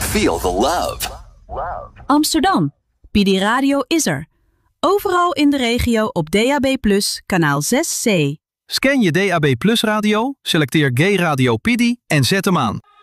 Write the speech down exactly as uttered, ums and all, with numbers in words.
Feel the love. Amsterdam. P D Radio is er. Overal in de regio op D A B plus, kanaal zes C. Scan je D A B Plus radio, selecteer Gay Radio P D en zet hem aan.